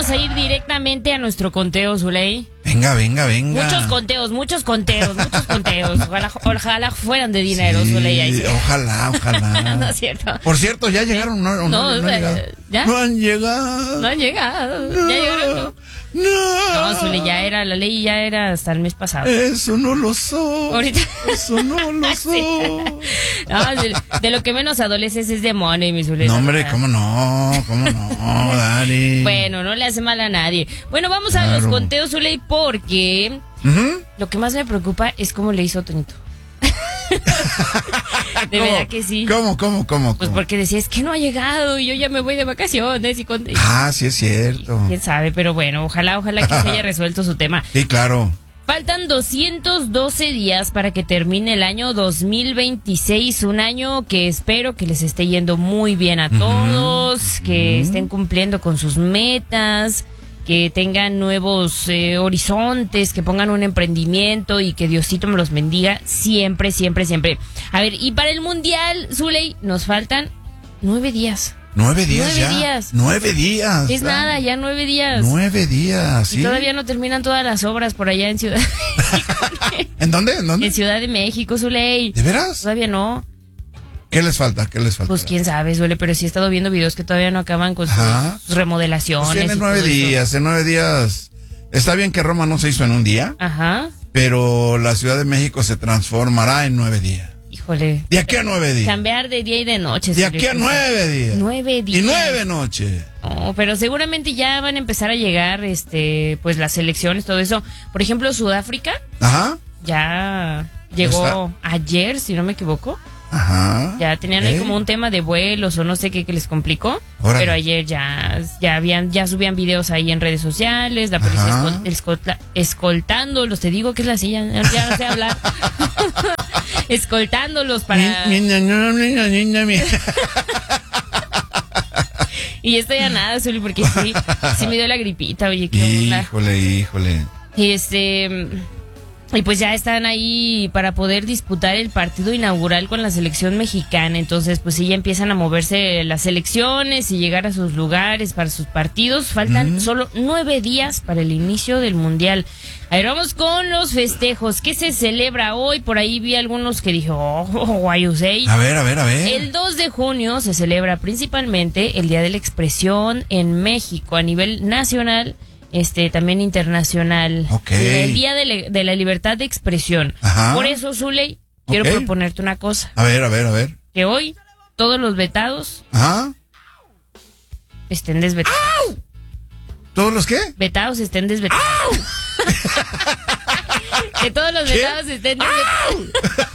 vamos a ir directamente a nuestro conteo, Zuley. Venga. Muchos conteos. Ojalá fueran de dinero, Sí, Zuley. Ahí. Ojalá. No es cierto. Por cierto, ¿ya llegaron? No han llegado. ¿Ya? No han llegado. No han llegado. No. Ya llegaron. No, Zuley, la ley ya era hasta el mes pasado. Eso no lo soy. Ahorita. Eso no lo soy. No, de lo que menos adoleces es de money, mi Zuley. No, hombre, ¿cómo no, Dani? Bueno, no le hace mal a nadie. Bueno, vamos a los conteos, Zuley, porque lo que más me preocupa es cómo le hizo Toñito. De verdad que sí. ¿Cómo? Pues porque decía, es que no ha llegado y yo ya me voy de vacaciones. Sí es cierto. Quién sabe, pero bueno, ojalá que se haya resuelto su tema. Sí, claro. Faltan 212 días para que termine el año 2026, un año que espero que les esté yendo muy bien a todos, que estén cumpliendo con sus metas, que tengan nuevos horizontes, que pongan un emprendimiento y que Diosito me los bendiga siempre. A ver, y para el Mundial, Zuley, nos faltan 9 días. 9 días 9 ya. días. 9 días. Es nada, ya 9 días. 9 días, sí. Y todavía no terminan todas las obras por allá en Ciudad de México. ¿En dónde? En Ciudad de México, Zuley. ¿De veras? Todavía no. ¿Qué les falta? Pues quién sabe, Zuley, pero sí he estado viendo videos que todavía no acaban con sus remodelaciones. Pues en 9 días, en 9 días. Está bien que Roma no se hizo en un día. Ajá. Pero la Ciudad de México se transformará en 9 días. Híjole. De aquí a 9 días. Cambiar de día y de noche. De aquí a 9 días. 9 días. Y 9 noches. No, pero seguramente ya van a empezar a llegar, pues las elecciones, todo eso. Por ejemplo, Sudáfrica. Ajá. Ya llegó ayer, si no me equivoco. Ajá. Ya tenían ahí como un tema de vuelos o no sé qué que les complicó. Órale. Pero ayer ya subían videos ahí en redes sociales, la policía escoltándolos, te digo que es la silla, ya no sé hablar. Escoltándolos para... Niña. Y esto ya nada, Zuli, porque sí me dio la gripita, oye, qué onda. Híjole. Y pues ya están ahí para poder disputar el partido inaugural con la selección mexicana. Entonces, pues sí, ya empiezan a moverse las selecciones y llegar a sus lugares para sus partidos. Faltan solo 9 días para el inicio del Mundial. A ver, vamos con los festejos. ¿Qué se celebra hoy? Por ahí vi algunos que dije, guayusei. A ver. El 2 de junio se celebra principalmente el Día de la Expresión en México a nivel nacional. También internacional. Okay. El Día de la Libertad de Expresión. Ajá. Por eso, Zuley, quiero proponerte una cosa. A ver. Que hoy todos los vetados estén desvetados. ¡Au! ¿Todos los qué? Vetados estén desvetados. Que todos los vetados estén desvetados.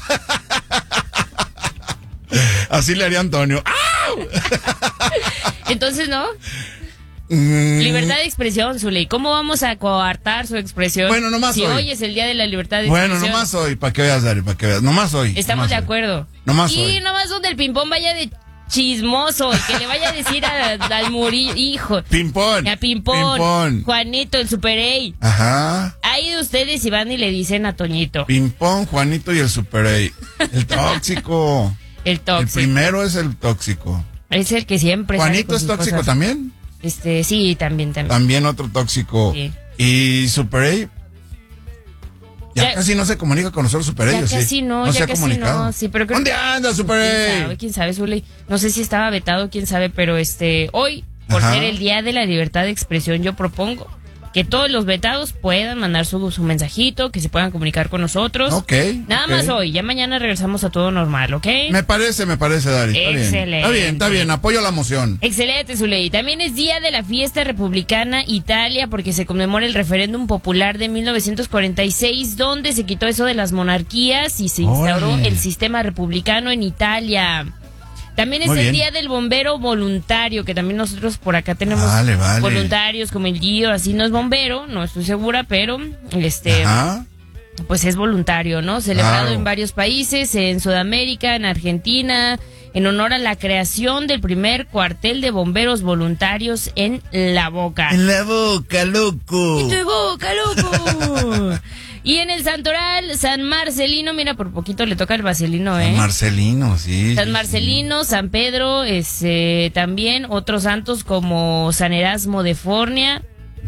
Así le haría Antonio. ¡Au! Entonces, ¿no? Libertad de expresión, Zuley. ¿Cómo vamos a coartar su expresión? Bueno, nomás si hoy. Hoy es el Día de la Libertad de expresión. Bueno, nomás hoy, para que veas, Dari, para que veas. Nomás hoy. Estamos de acuerdo. Nomás hoy. Y nomás donde el ping-pong vaya de chismoso y que le vaya a decir al Murillo, hijo. Ping-pong. A Ping-pong. Juanito, el Super A. Ajá. Ahí ustedes y van y le dicen a Toñito. Ping-pong, Juanito y el Super A. El tóxico. El tóxico. El primero es el tóxico. Es el que siempre. ¿Juanito es tóxico cosas. También? Sí, también. También otro tóxico. Sí. Y Super A. Ya casi no se comunica con nosotros, Super A. Ya casi no se ha comunicado. No. Sí, pero creo ¿dónde anda, Super A? ¿Quién sabe, Zuley? No sé si estaba vetado, quién sabe, pero hoy, por ser el Día de la Libertad de Expresión, yo propongo que todos los vetados puedan mandar su mensajito, que se puedan comunicar con nosotros. Ok. Nada más hoy, ya mañana regresamos a todo normal, ¿ok? Me parece, Dari. Excelente. Está bien, apoyo la moción. Excelente, Zuley. También es día de la fiesta republicana Italia, porque se conmemora el referéndum popular de 1946, donde se quitó eso de las monarquías y se instauró el sistema republicano en Italia. También es el día del bombero voluntario, que también nosotros por acá tenemos voluntarios como el Gio, así no es bombero, no estoy segura, pero pues es voluntario, ¿no? Celebrado en varios países, en Sudamérica, en Argentina, en honor a la creación del primer cuartel de bomberos voluntarios en La Boca. En La Boca, loco. ¡En tu boca, loco! Y en el Santoral, San Marcelino, mira, por poquito le toca el Marcelino, San Marcelino, sí. San Marcelino, sí. San Pedro, también otros santos como San Erasmo de Fornia,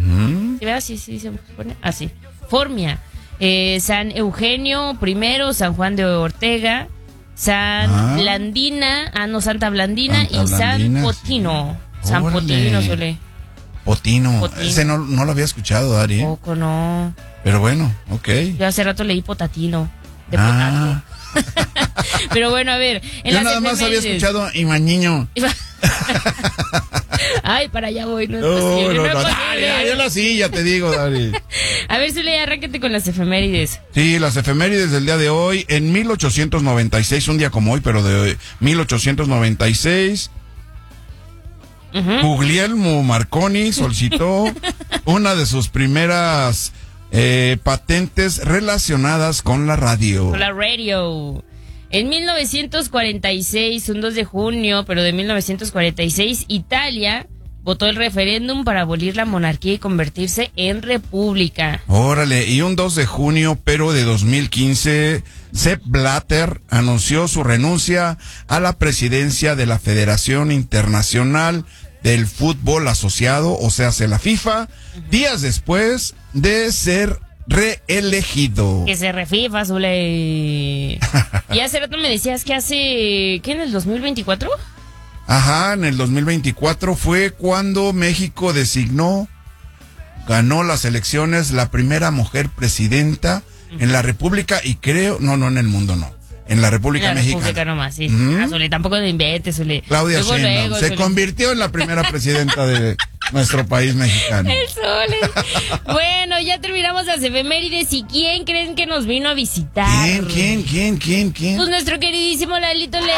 ¿Sí, verdad? Sí, se pone así. Formia. San Eugenio I, San Juan de Ortega, San Blandina, Santa Blandina y San Potino. San Potino, Sole. Potino. Ese no lo había escuchado, Dari. Poco no. Pero bueno, ok. Yo hace rato leí potatino. De potato. Pero bueno, a ver. Yo nada más había escuchado Imañiño. Ay, para allá voy. No, yo la sí, ya te digo, Dari. A ver, Zule, arráncate con las efemérides. Sí, las efemérides del día de hoy. En 1896, un día como hoy, pero de 1896... Guglielmo Marconi solicitó una de sus primeras patentes relacionadas con la radio. Con la radio. En 1946, un 2 de junio, pero de 1946, Italia votó el referéndum para abolir la monarquía y convertirse en república. Órale, y un 2 de junio, pero de 2015, Sepp Blatter anunció su renuncia a la presidencia de la Federación Internacional del Fútbol Asociado, o sea, la FIFA, días después de ser reelegido. Que se refifa, Zule. Y hace rato me decías que ¿qué, en el 2024? Ajá, en el 2024 fue cuando México ganó las elecciones, la primera mujer presidenta en la República y creo, no, en el mundo no. En la República Mexicana. En la República nomás, sí. Zule, tampoco te inventes, Zule. Claudia Sheinbaum se convirtió en la primera presidenta de nuestro país mexicano. El Zule. Bueno, ya terminamos las efemérides. ¿Y quién creen que nos vino a visitar? ¿Quién? Pues nuestro queridísimo Lalito Leal.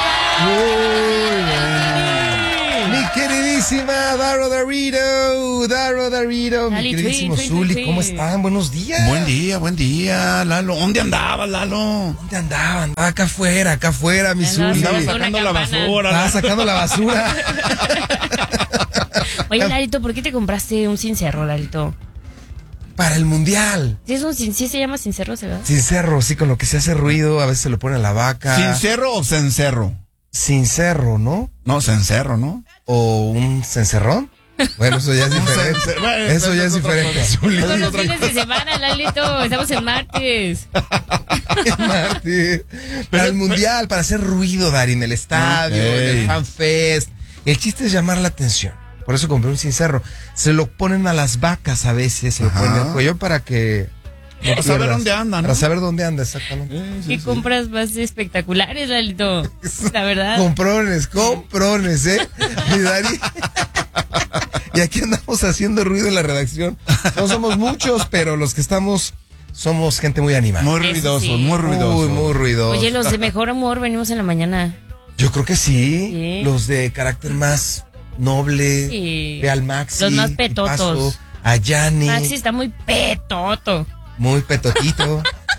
Mi queridísima Daro Darito, mi queridísimo Zuli, ¿cómo están? Buenos días. Buen día, Lalo. ¿Dónde andabas, Lalo? ¿Dónde andaba? Andaba acá afuera, mi Zuli. Estaba sacando la basura. Estaba sacando la basura. Oye, Lalito, ¿por qué te compraste un cencerro, Lalito? Para el mundial. Sí, se llama cencerro, ¿verdad? Cencerro, sí, con lo que se hace ruido, a veces se lo pone a la vaca. ¿Cencerro o cencerro? Cencerro, ¿no? No, cencerro, ¿no? ¿O un cencerrón? Bueno, eso ya es diferente. Eso ya es diferente. Son los fines de semana, Lalito. Estamos en martes. Para el mundial, para hacer ruido, Dari, en el estadio, en el FanFest. El chiste es llamar la atención. Por eso compré un cencerro. Se lo ponen a las vacas a veces, se lo ponen al cuello para que... Para saber dónde anda, ¿no? Para saber dónde anda, exactamente. ¿Qué compras más espectaculares, Lalito? La verdad. Comprones, mi Dari. Y aquí andamos haciendo ruido en la redacción. No somos muchos, pero los que estamos somos gente muy animada. Muy ruidosos. Muy ruidosos. Oye, los de mejor humor venimos en la mañana. Yo creo que sí. Los de carácter más noble. Sí. Ve al Maxi. Los más petotos. A Yanni. Maxi está muy petoto. Muy petotito.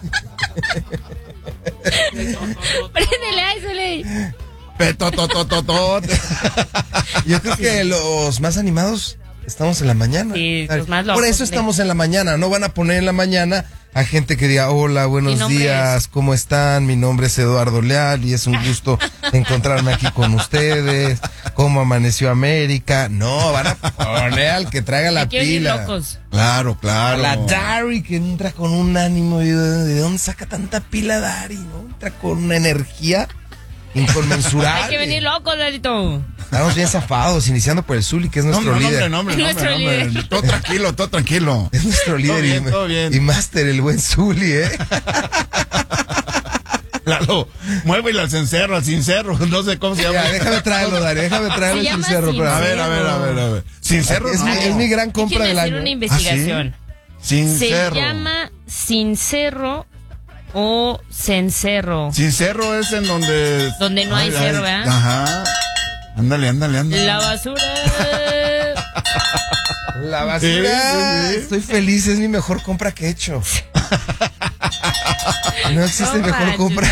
Préndele a eso, Ley. Petototototot. Yo creo que los más animados estamos en la mañana. Sí, los más locos. Por eso estamos en la mañana. No van a poner en la mañana a gente que diga, hola, buenos días, ¿cómo están? Mi nombre es Eduardo Leal y es un gusto encontrarme aquí con ustedes. ¿Cómo amaneció América? No, van a poner al que traiga la pila. Locos. Claro. La Dari que entra con un ánimo. ¿De dónde saca tanta pila Dari? ¿No? Entra con una energía inconmensurable. Hay que venir locos, Lalito. Estamos bien zafados, iniciando por el Zuli, que es nuestro líder. Nuestro líder. Todo tranquilo. Es nuestro líder todo bien. Y máster, el buen Zuli, Lalo, muévele al cencerro, no sé cómo se llama. Ya, déjame traerlo, Dari, el cencerro. A ver. Cencerro es mi gran compra del año. Hacer una investigación. Cencerro. Se llama cencerro o cencerro. Cencerro es en donde no hay cerro, ¿verdad? Ajá. Ándale. La basura. La basura. Sí. Estoy feliz, es mi mejor compra que he hecho. No existe mejor compra.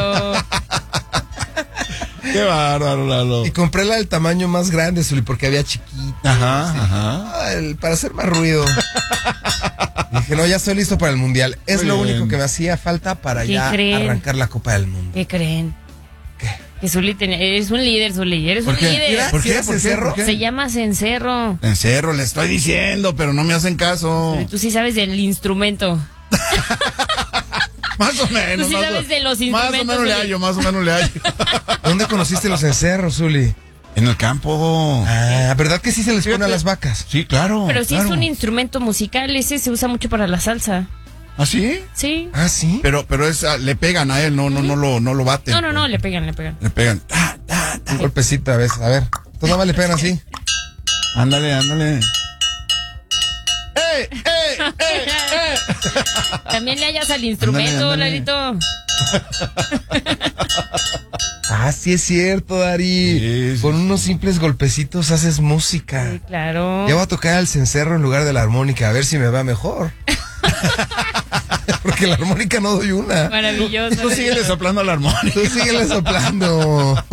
Qué bárbaro, Lalo. Y compré la del tamaño más grande, Zuli, porque había chiquita. Ajá. Para hacer más ruido. Dije, no, ya estoy listo para el mundial. Es Muy lo bien. único que me hacía falta para ya arrancar la Copa del Mundo. ¿Qué creen? ¿Qué? Que Zuli eres un líder, Zuli, eres un líder. ¿Por qué? ¿Por qué? Se llama cencerro. Cencerro, le estoy diciendo, pero no me hacen caso. Pero tú sí sabes del instrumento. Más o menos. Tú sí sabes de los instrumentos. Más o menos le hallo. ¿Dónde conociste los cencerros, Zuli? En el campo. Ah, ¿verdad que sí se les pone a las vacas? Sí, claro. Pero sí claro. es un instrumento musical, ese se usa mucho para la salsa. ¿Ah, sí? Sí. Ah, sí. Pero le pegan a él, no lo baten. No, le pegan. Le pegan. Un golpecito a veces, a ver. Entonces nada más le pegan así. Ándale. También le hallas al instrumento, Ándale. Lalito. Ah, sí es cierto, Dari. Sí. Con unos simples golpecitos haces música. Sí, claro. Ya voy a tocar el cencerro en lugar de la armónica, a ver si me va mejor. Porque la armónica no doy una. Maravilloso. Tú síguele soplando a la armónica. Tú síguele soplando.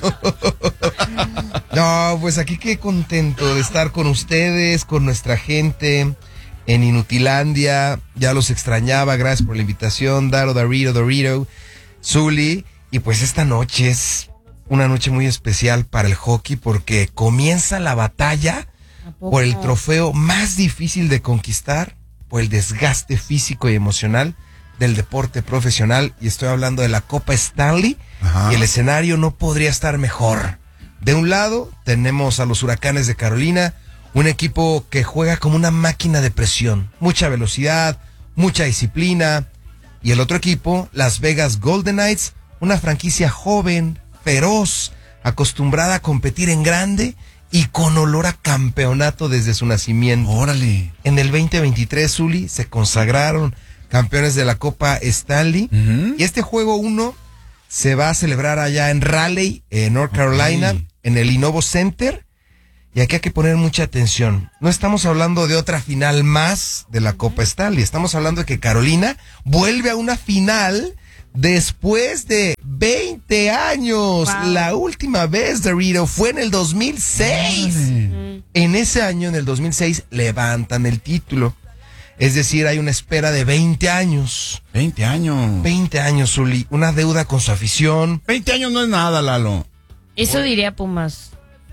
No, pues aquí qué contento de estar con ustedes, con nuestra gente en Inutilandia. Ya los extrañaba, gracias por la invitación, Dorito, Zuli. Y pues esta noche es una noche muy especial para el hockey porque comienza la batalla por el trofeo más difícil de conquistar, por el desgaste físico y emocional del deporte profesional. Y estoy hablando de la Copa Stanley. Ajá. Y el escenario no podría estar mejor. De un lado tenemos a los Huracanes de Carolina, un equipo que juega como una máquina de presión, mucha velocidad, mucha disciplina. Y el otro equipo, Las Vegas Golden Knights, una franquicia joven, feroz, acostumbrada a competir en grande y con olor a campeonato desde su nacimiento. Órale. En el 2023, Zuli, se consagraron campeones de la Copa Stanley. Uh-huh. Y este juego 1 se va a celebrar allá en Raleigh, en North Carolina, Ok. en el Innovo Center. Y aquí hay que poner mucha atención. No estamos hablando de otra final más de la Copa Stanley. Estamos hablando de que Carolina vuelve a una final después de 20 años. Wow. La última vez, Dorito, fue en el 2006. Órale. En ese año, en el 2006, levantan el título. Es decir, hay una espera de 20 años. 20 años. 20 años, Zuli. Una deuda con su afición. 20 años no es nada, Lalo. Eso diría Pumas.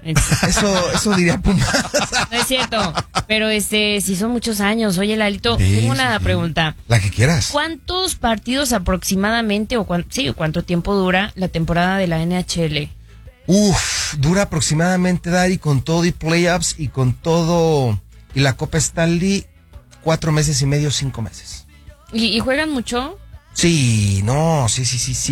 Eso diría Puma. No es cierto. Pero si son muchos años. Oye, Lalito, Sí, tengo una sí. pregunta. La que quieras. ¿Cuántos partidos aproximadamente cuánto tiempo dura la temporada de la NHL? Dura aproximadamente, Dari, con todo y playoffs y con todo y la Copa Stanley, 4 meses y medio, 5 meses. ¿Y juegan mucho? Sí, no, sí.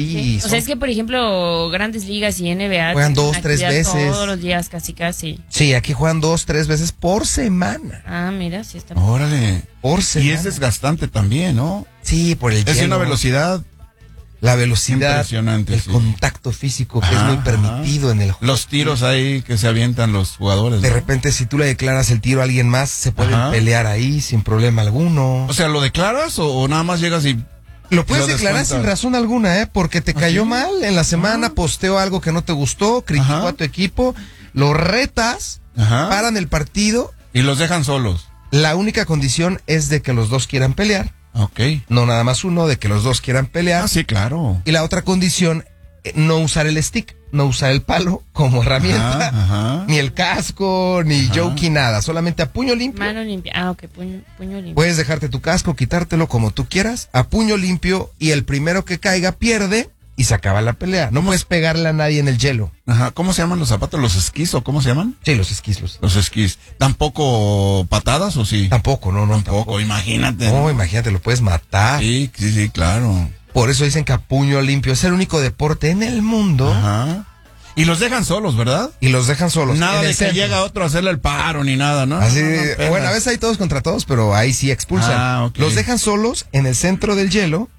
O sea, es que, por ejemplo, Grandes Ligas y NBA Juegan tienen 2, 3 actividad veces. todos los días, casi. Sí, aquí juegan 2, 3 veces por semana. Ah, mira, sí está. Órale. Por semana. Y es desgastante también, ¿no? Sí, por el Es de hielo. una velocidad. La velocidad, Impresionante, el sí. contacto físico que es Ajá, muy ajá. permitido en el juego. Los tiros ahí que se avientan los jugadores. De ¿no? repente, si tú le declaras el tiro a alguien más, se pueden Ajá. pelear ahí sin problema alguno. O sea, ¿lo declaras o nada más llegas y Lo puedes lo declarar descuentas? sin razón alguna, porque te cayó ¿sí? mal en la semana, posteó algo que no te gustó, criticó Ajá. a tu equipo, lo retas, Ajá. paran el partido. y los dejan solos? La única condición es de que los dos quieran pelear, Ok. no nada más uno, de que los dos quieran pelear. Ah, sí, claro. Y la otra condición, no usar el stick, no usar el palo como herramienta, Ajá. ni el casco, ni Ajá. jokey, nada, solamente a puño limpio. Mano limpia. Ah, ok, puño limpio. Puedes dejarte tu casco, quitártelo como tú quieras, a puño limpio, y el primero que caiga pierde y se acaba la pelea. No puedes pegarle a nadie en el hielo. Ajá. ¿Cómo se llaman los zapatos? ¿Los esquís o cómo se llaman? Sí, los esquislos. Los esquís. ¿Tampoco patadas o sí? Tampoco, no, Tampoco, imagínate. No, imagínate, lo puedes matar. Sí, claro. Por eso dicen que a puño limpio es el único deporte en el mundo. Ajá. Y los dejan solos, ¿verdad? Y los dejan solos. Nada en de el que centro. llega otro a hacerle el paro ni nada, ¿no? Así, No, perras. bueno, a veces hay todos contra todos, pero ahí sí expulsan. Ah, ok. Los dejan solos en el centro del hielo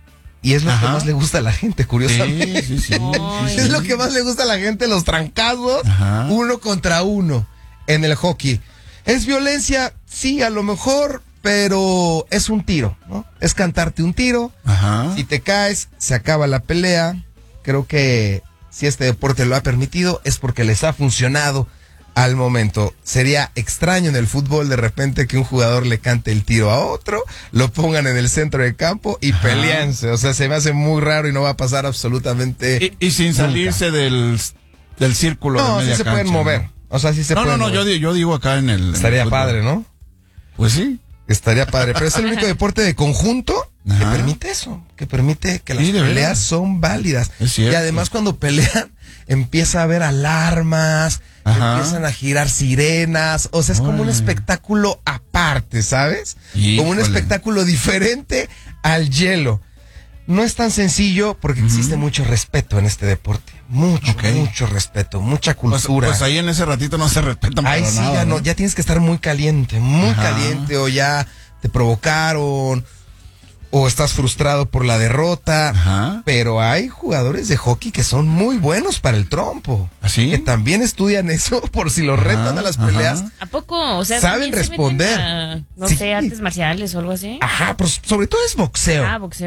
y es lo que Ajá. más le gusta a la gente, curiosamente. Sí. Ay. Es lo que más le gusta a la gente, los trancazos, Ajá. 1 contra 1 en el hockey. ¿Es violencia? Sí, a lo mejor, pero es un tiro, ¿no? Es cantarte un tiro. Ajá. Si te caes, se acaba la pelea. Creo que si este deporte lo ha permitido es porque les ha funcionado al momento. Sería extraño en el fútbol de repente que un jugador le cante el tiro a otro, lo pongan en el centro del campo y peleense. O sea, se me hace muy raro y no va a pasar absolutamente Y sin salirse del círculo de media sí se cancha, pueden mover. ¿no? O sea, sí se pueden mover. Yo digo acá en el... Estaría padre, ¿no? Pues sí. Estaría padre, pero es el único deporte de conjunto que permite eso, que permite que las peleas son válidas. Y además cuando pelean empieza a haber alarmas, empiezan a girar sirenas, o sea, es como un espectáculo aparte, ¿sabes? Como un espectáculo diferente al hielo. No es tan sencillo porque existe mucho respeto en este deporte. Mucho respeto, mucha cultura. Pues ahí en ese ratito no se respetan para sí, nada, ya tienes que estar muy caliente, caliente, o ya te provocaron, o estás frustrado por la derrota. Pero hay jugadores de hockey que son muy buenos para el trompo. ¿Así? Que también estudian eso por si los retan a las peleas. ¿A poco? O sea, saben responder. No sé, artes marciales o algo así. Pero sobre todo es boxeo.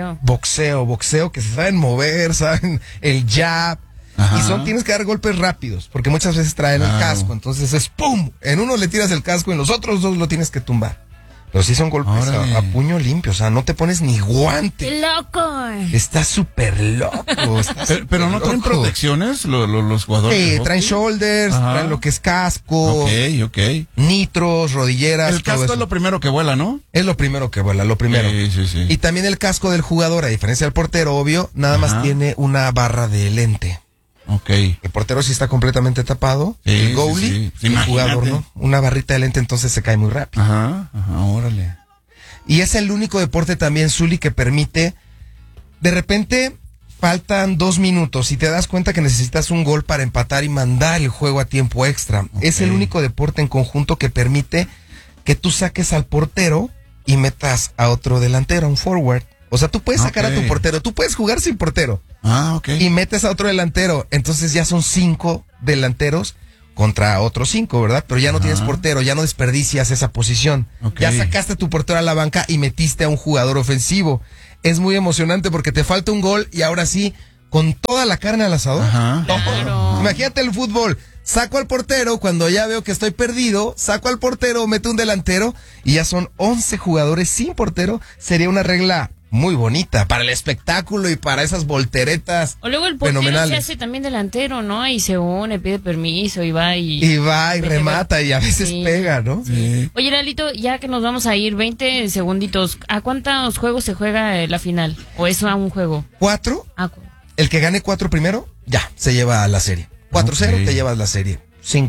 Boxeo, que se saben mover, saben el jab. Y tienes que dar golpes rápidos, porque muchas veces traen el casco, entonces es ¡pum! En uno le tiras el casco y en los otros dos lo tienes que tumbar. Pero sí son golpes a puño limpio, o sea, no te pones ni guante. ¡Qué loco! Estás súper loco. Pero no traen protecciones los jugadores. Sí, traen shoulders, traen lo que es casco. Ok. Nitros, rodilleras. El casco es lo primero que vuela, ¿no? Es lo primero que vuela, lo primero. Sí. Y también el casco del jugador, a diferencia del portero, obvio, nada más tiene una barra de lente. Ok. El portero sí está completamente tapado. El goalie, el jugador, ¿no? Una barrita de lente, entonces se cae muy rápido. Órale. Y es el único deporte también, Zuli, que permite, de repente, faltan 2 minutos y te das cuenta que necesitas un gol para empatar y mandar el juego a tiempo extra. Es el único deporte en conjunto que permite que tú saques al portero y metas a otro delantero, un forward. O sea, tú puedes sacar a tu portero, tú puedes jugar sin portero. Y metes a otro delantero. Entonces ya son 5 delanteros contra otros 5, ¿verdad? Pero ya no tienes portero, ya no desperdicias esa posición. Ya sacaste a tu portero a la banca y metiste a un jugador ofensivo. Es muy emocionante porque te falta un gol y ahora sí, con toda la carne al asador. Imagínate el fútbol. Saco al portero, cuando ya veo que estoy perdido, saco al portero, meto un delantero y ya son 11 jugadores sin portero. Sería una regla muy bonita para el espectáculo y para esas volteretas. O luego el portero se hace también delantero, ¿no? Y se une, pide permiso y va y remata y a veces pega, ¿no? Sí. Oye, Lalito, ya que nos vamos a ir 20 segunditos, ¿a cuántos juegos se juega la final? ¿O es a un juego? 4. El que gane 4 primero, ya, se lleva a la serie. 4-0, te llevas la serie.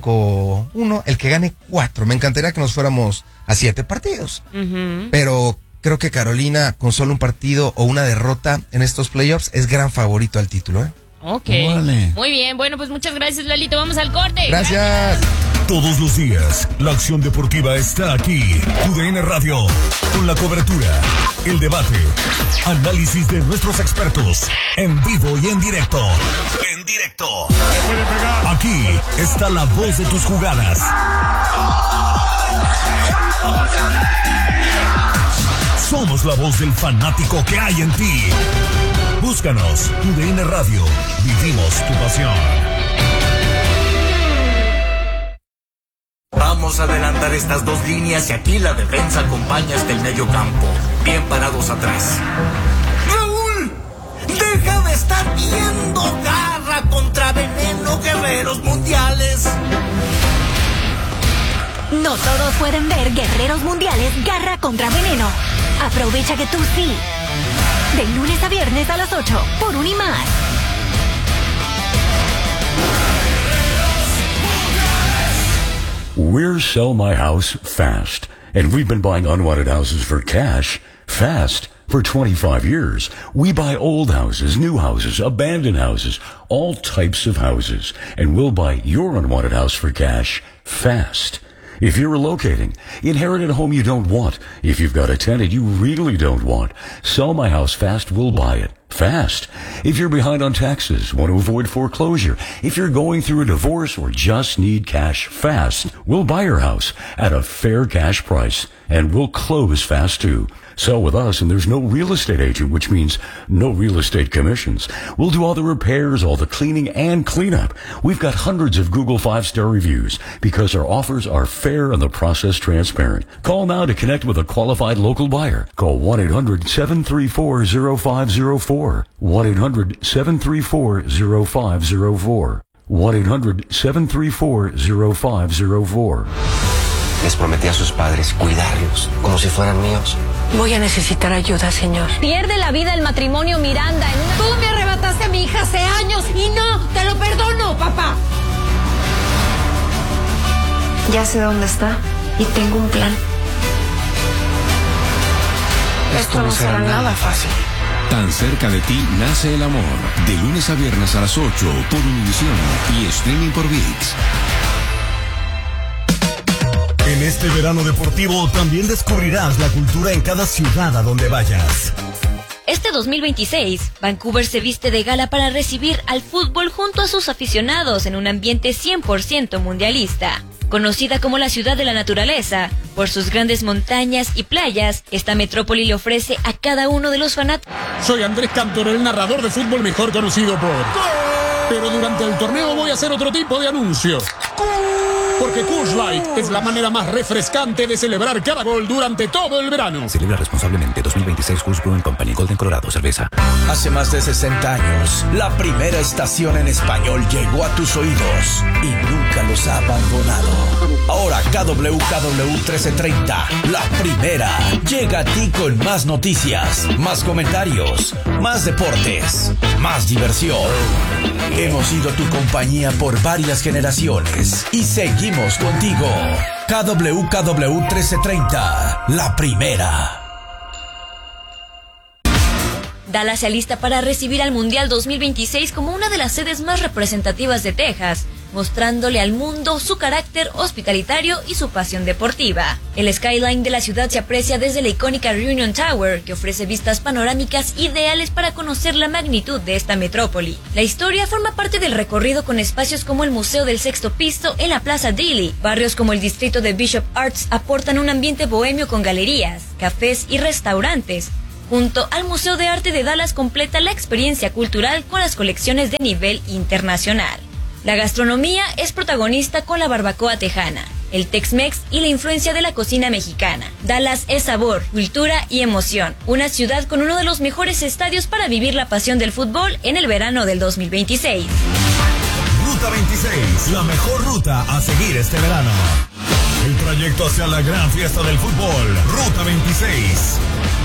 5-1, el que gane 4. Me encantaría que nos fuéramos a 7 partidos. Pero creo que Carolina, con solo un partido o una derrota en estos playoffs, es gran favorito al título, ¿eh? Ok. Muy bien, bueno, pues muchas gracias, Lalito. Vamos al corte. Gracias. Todos los días, la acción deportiva está aquí. TUDN Radio, con la cobertura, el debate, análisis de nuestros expertos, en vivo y en directo. Aquí está la voz de tus jugadas. Somos la voz del fanático que hay en ti. Búscanos, TUDN Radio. Vivimos tu pasión. Vamos a adelantar estas 2 líneas y aquí la defensa acompaña hasta el medio campo. Bien parados atrás. ¡Raúl! ¡Deja de estar viendo! ¡Garra contra veneno, guerreros mundiales! No todos pueden ver Guerreros Mundiales Garra contra Veneno. Aprovecha que tú sí. De lunes a viernes a las 8 por Unimás. We're Sell My House Fast, and we've been buying unwanted houses for cash fast for 25 years. We buy old houses, new houses, abandoned houses, all types of houses, and we'll buy your unwanted house for cash fast. If you're relocating, inherited a home you don't want, if you've got a tenant you really don't want, Sell My House Fast will buy it fast. If you're behind on taxes, want to avoid foreclosure, if you're going through a divorce or just need cash fast, we'll buy your house at a fair cash price. and we'll close fast too. Sell with us and there's no real estate agent, which means no real estate commissions. We'll do all the repairs, all the cleaning and cleanup. We've got hundreds of Google 5-star reviews because our offers are fair and the process transparent. Call now to connect with a qualified local buyer. Call 1-800-734-0504. 1-800-734-0504. 1-800-734-0504. Les prometí a sus padres cuidarlos como si fueran míos. Voy a necesitar ayuda, señor. Pierde la vida el matrimonio Miranda en una... Tú me arrebataste a mi hija hace años y no te lo perdono, papá. Ya sé dónde está y tengo un plan. Esto no será nada fácil. Tan cerca de ti nace el amor. De lunes a viernes a las 8 por Univisión y streaming por ViX. En este verano deportivo también descubrirás la cultura en cada ciudad a donde vayas. Este 2026, Vancouver se viste de gala para recibir al fútbol junto a sus aficionados en un ambiente 100% mundialista. Conocida como la ciudad de la naturaleza, por sus grandes montañas y playas, esta metrópoli le ofrece a cada uno de los fanáticos. Soy Andrés Cantor, el narrador de fútbol mejor conocido por... Pero durante el torneo voy a hacer otro tipo de anuncio. Porque Coors Light es la manera más refrescante de celebrar cada gol durante todo el verano. Celebra responsablemente. 2026 Coors Brewing Company, Golden, Colorado, cerveza. Hace más de 60 años, la primera estación en español llegó a tus oídos y nunca los ha abandonado. Ahora KWKW 1330, la primera, llega a ti con más noticias, más comentarios, más deportes, más diversión. Hemos sido tu compañía por varias generaciones y seguimos contigo. KWKW 1330, la primera. Dallas se alista para recibir al Mundial 2026 como una de las sedes más representativas de Texas, mostrándole al mundo su carácter hospitalitario y su pasión deportiva. El skyline de la ciudad se aprecia desde la icónica Reunion Tower, que ofrece vistas panorámicas ideales para conocer la magnitud de esta metrópoli. La historia forma parte del recorrido con espacios como el Museo del Sexto Piso en la Plaza Daly. Barrios como el distrito de Bishop Arts aportan un ambiente bohemio con galerías, cafés y restaurantes. Junto al Museo de Arte de Dallas completa la experiencia cultural con las colecciones de nivel internacional. La gastronomía es protagonista con la barbacoa tejana, el Tex-Mex y la influencia de la cocina mexicana. Dallas es sabor, cultura y emoción. Una ciudad con uno de los mejores estadios para vivir la pasión del fútbol en el verano del 2026. Ruta 26, la mejor ruta a seguir este verano. El trayecto hacia la gran fiesta del fútbol. Ruta 26.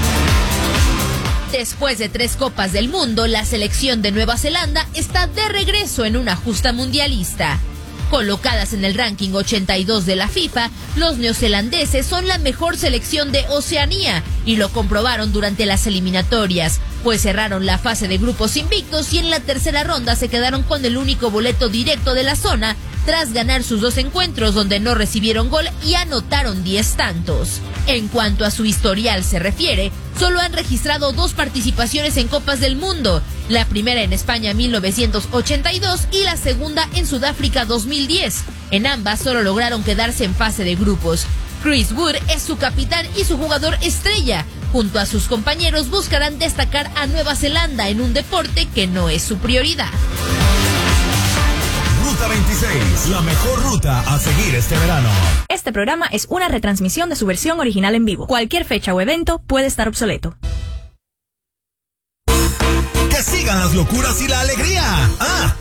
Después de 3 Copas del Mundo, la selección de Nueva Zelanda está de regreso en una justa mundialista. Colocadas en el ranking 82 de la FIFA, los neozelandeses son la mejor selección de Oceanía y lo comprobaron durante las eliminatorias, pues cerraron la fase de grupos invictos y en la tercera ronda se quedaron con el único boleto directo de la zona tras ganar sus 2 encuentros donde no recibieron gol y anotaron 10 tantos. En cuanto a su historial se refiere, solo han registrado 2 participaciones en Copas del Mundo, la primera en España 1982 y la segunda en Sudáfrica 2010. En ambas solo lograron quedarse en fase de grupos. Chris Wood es su capitán y su jugador estrella. Junto a sus compañeros buscarán destacar a Nueva Zelanda en un deporte que no es su prioridad. Ruta 26, la mejor ruta a seguir este verano. Este programa es una retransmisión de su versión original en vivo. Cualquier fecha o evento puede estar obsoleto. Que sigan las locuras y la alegría.